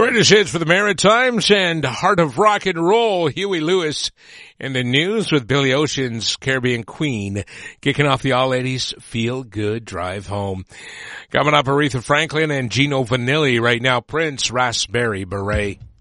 Greatest hits for the Maritimes and Heart of Rock and Roll, Huey Lewis in the news with Billy Ocean's Caribbean Queen, kicking off the All Ladies Feel Good Drive Home. Coming up, Aretha Franklin and Gino Vanilli. Right now, Prince, Raspberry Beret.